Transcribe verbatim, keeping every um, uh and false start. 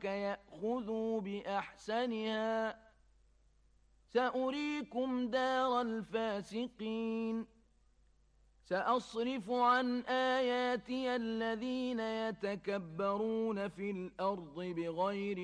نتبعك يأخذوا بأحسنها سأريكم دار الفاسقين سأصرف عن آياتي الذين يتكبرون في الأرض بغير